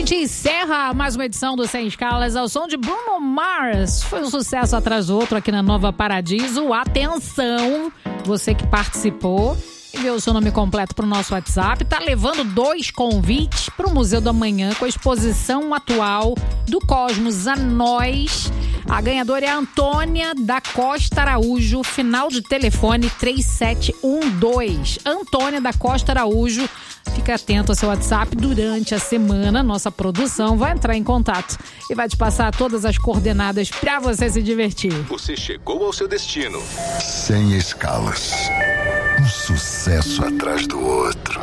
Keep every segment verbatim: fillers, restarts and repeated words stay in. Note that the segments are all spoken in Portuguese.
gente encerra mais uma edição do Sem Escalas ao som de Bruno Mars. Foi um sucesso atrás do outro aqui na Nova Paradiso. Atenção, você que participou e viu o seu nome completo para o nosso WhatsApp, tá levando dois convites para o Museu do Amanhã com a exposição atual do Cosmos a Nós. A ganhadora é a Antônia da Costa Araújo, final de telefone três sete um dois. Antônia da Costa Araújo. Fique atento ao seu WhatsApp durante a semana. Nossa produção vai entrar em contato e vai te passar todas as coordenadas para você se divertir. Você chegou ao seu destino. Sem escalas. Um sucesso atrás do outro.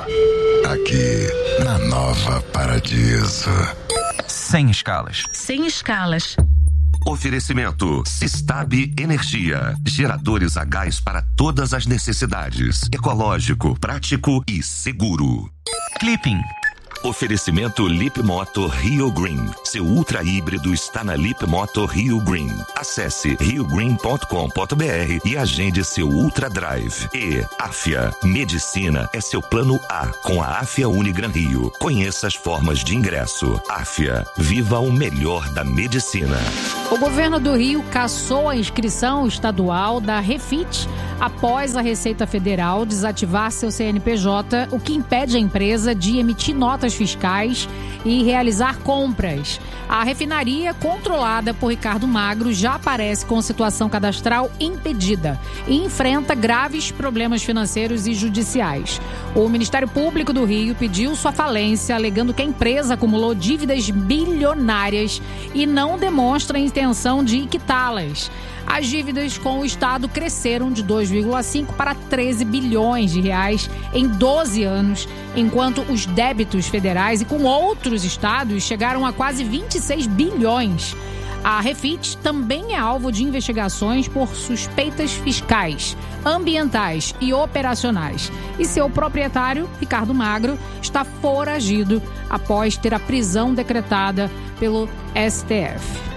Aqui na Nova Paradiso. Sem escalas. Sem escalas. Oferecimento Sistab Energia. Geradores a gás para todas as necessidades. Ecológico, prático e seguro. Clipping. Oferecimento Lip Moto Rio Green. Seu ultra híbrido está na Lip Moto Rio Green. Acesse rio green ponto com ponto b r e agende seu Ultra Drive. E Afia. Medicina é seu plano A com a Afia Unigran Rio. Conheça as formas de ingresso. Afia. Viva o melhor da medicina. O governo do Rio cassou a inscrição estadual da Refit após a Receita Federal desativar seu C N P J, o que impede a empresa de emitir notas fiscais e realizar compras. A refinaria, controlada por Ricardo Magro, já aparece com situação cadastral impedida e enfrenta graves problemas financeiros e judiciais. O Ministério Público do Rio pediu sua falência, alegando que a empresa acumulou dívidas bilionárias e não demonstra a intenção de quitá-las. As dívidas com o Estado cresceram de dois vírgula cinco para treze bilhões de reais em doze anos, enquanto os débitos federais e com outros estados chegaram a quase vinte e seis bilhões. A Refit também é alvo de investigações por suspeitas fiscais, ambientais e operacionais. E seu proprietário, Ricardo Magro, está foragido após ter a prisão decretada pelo S T F.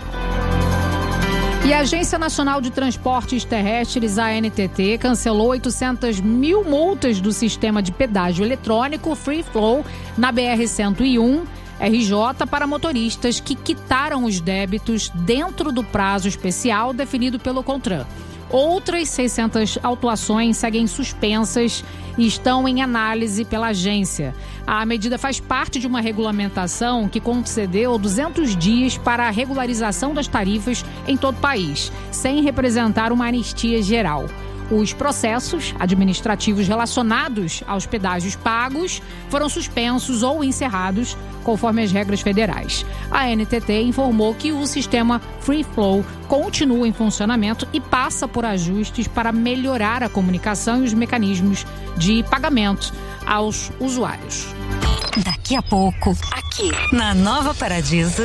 E a Agência Nacional de Transportes Terrestres, a A N T T, cancelou oitocentas mil multas do sistema de pedágio eletrônico Free Flow na B R cento e um R J para motoristas que quitaram os débitos dentro do prazo especial definido pelo CONTRAN. Outras seiscentas autuações seguem suspensas e estão em análise pela agência. A medida faz parte de uma regulamentação que concedeu duzentos dias para a regularização das tarifas em todo o país, sem representar uma anistia geral. Os processos administrativos relacionados aos pedágios pagos foram suspensos ou encerrados conforme as regras federais. A N T T informou que o sistema Free Flow continua em funcionamento e passa por ajustes para melhorar a comunicação e os mecanismos de pagamento aos usuários. Daqui a pouco, aqui na Nova Paradiso.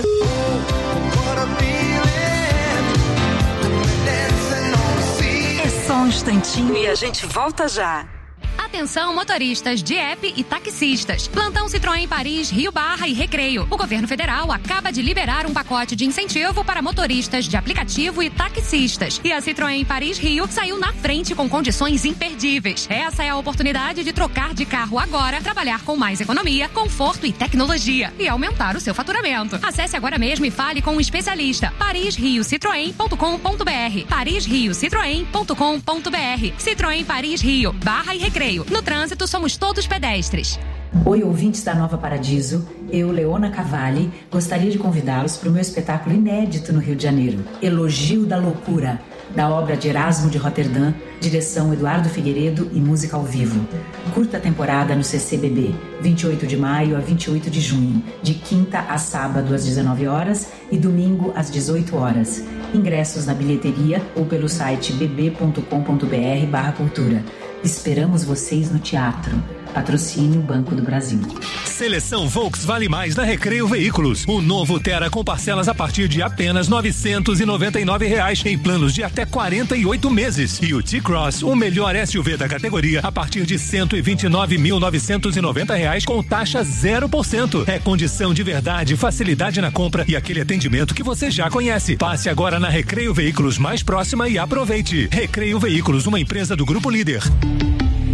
Só um instantinho e a gente volta já. Atenção, motoristas de app e taxistas. Plantão Citroën Paris, Rio Barra e Recreio. O governo federal acaba de liberar um pacote de incentivo para motoristas de aplicativo e taxistas. E a Citroën Paris Rio saiu na frente com condições imperdíveis. Essa é a oportunidade de trocar de carro agora, trabalhar com mais economia, conforto e tecnologia e aumentar o seu faturamento. Acesse agora mesmo e fale com um especialista. paris rio citroen ponto com ponto b r paris rio citroen ponto com ponto b r Citroën Paris Rio, Barra e Recreio. No trânsito, somos todos pedestres. Oi, ouvintes da Nova Paradiso. Eu, Leona Cavalli, gostaria de convidá-los para o meu espetáculo inédito no Rio de Janeiro, Elogio da Loucura, da obra de Erasmo de Roterdã, direção Eduardo Figueiredo e música ao vivo. Curta temporada no C C B B, vinte e oito de maio a vinte e oito de junho, de quinta a sábado às dezenove horas e domingo às dezoito horas. Ingressos na bilheteria ou pelo site b b ponto com ponto b r barra cultura. Esperamos vocês no teatro. Patrocínio Banco do Brasil. Seleção Volks Vale Mais na Recreio Veículos. O novo Tera com parcelas a partir de apenas novecentos e noventa e nove reais em planos de até quarenta e oito meses. E o T-Cross, o melhor S U V da categoria, a partir de cento e vinte e nove mil novecentos e noventa reais com taxa zero por cento. É condição de verdade, facilidade na compra e aquele atendimento que você já conhece. Passe agora na Recreio Veículos mais próxima e aproveite. Recreio Veículos, uma empresa do Grupo Líder.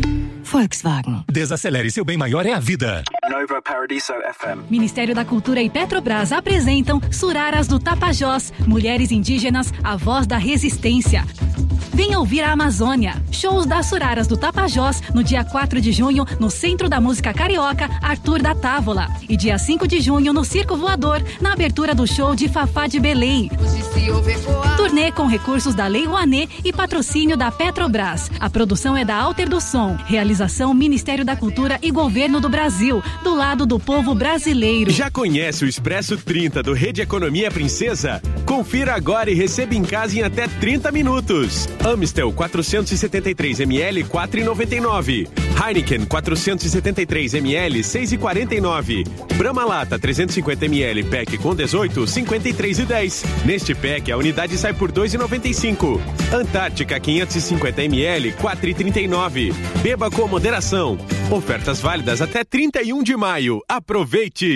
Volkswagen. Desacelere, seu bem maior é a vida. Nova Paradiso F M. Ministério da Cultura e Petrobras apresentam Suraras do Tapajós, mulheres indígenas, a voz da resistência. Venha ouvir a Amazônia. Shows das Suraras do Tapajós no dia quatro de junho no Centro da Música Carioca, Arthur da Távola. E dia cinco de junho no Circo Voador, na abertura do show de Fafá de Belém. Turnê com recursos da Lei Rouanet e patrocínio da Petrobras. A produção é da Alter do Som. Realização Ministério da Cultura e Governo do Brasil, do lado do povo brasileiro. Já conhece o Expresso trinta do Rede Economia Princesa? Confira agora e receba em casa em até trinta minutos. Amstel quatrocentos e setenta e três mililitros, quatro reais e noventa e nove centavos. Heineken quatrocentos e setenta e três mililitros, seis reais e quarenta e nove centavos. Brahma Lata trezentos e cinquenta mililitros, pack com dezoito, cinquenta e três reais e dez centavos. Neste pack, a unidade sai por dois reais e noventa e cinco centavos. Antártica quinhentos e cinquenta mililitros, quatro reais e trinta e nove centavos. Beba com moderação. Ofertas válidas até trinta e um de maio. Aproveite!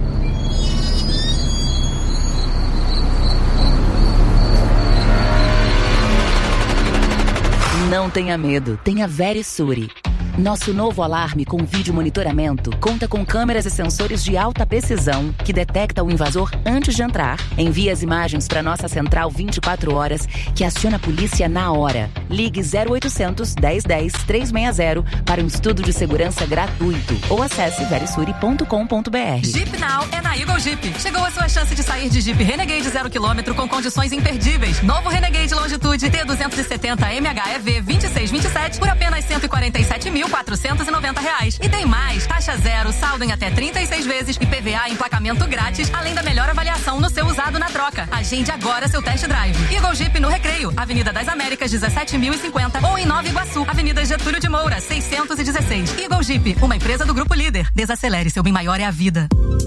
Não tenha medo, tenha Verisure. Nosso novo alarme com vídeo monitoramento conta com câmeras e sensores de alta precisão que detecta o invasor antes de entrar, envia as imagens para nossa central vinte e quatro horas, que aciona a polícia na hora. Ligue zero oitocentos, dez dez, trezentos e sessenta para um estudo de segurança gratuito ou acesse verisure ponto com ponto br. Jeep Now é na Eagle Jeep. Chegou a sua chance de sair de Jeep Renegade zero quilômetro com condições imperdíveis. Novo Renegade Longitude T duzentos e setenta M H E V vinte e seis vinte e sete por apenas cento e quarenta e sete mil quatrocentos e noventa reais. E tem mais, taxa zero, saldo em até trinta e seis vezes e P V A emplacamento grátis, além da melhor avaliação no seu usado na troca. Agende agora seu test drive. Eagle Jeep no Recreio, Avenida das Américas, dezessete mil e cinquenta, ou em Nova Iguaçu, Avenida Getúlio de Moura, seiscentos e dezesseis. Eagle Jeep, uma empresa do Grupo Líder. Desacelere, seu bem maior é a vida.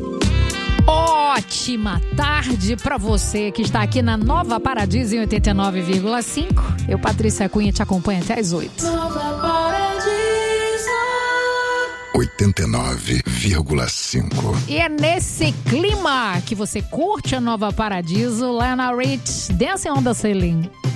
Ótima tarde pra você que está aqui na Nova Paradiso em oitenta e nove vírgula cinco. Eu, Patrícia Cunha, te acompanho até as oito. Nova Paradiso oitenta e nove vírgula cinco. E é nesse clima que você curte a Nova Paradiso, Lionel Rich, Dancing on the Ceiling.